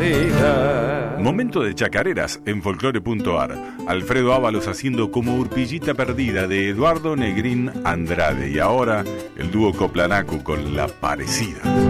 perdida. Momento de chacareras en folclore.ar. Alfredo Ábalos haciendo Como Urpillita Perdida de Eduardo Negrín Andrade. Y ahora el dúo Coplanacu con La Parecida.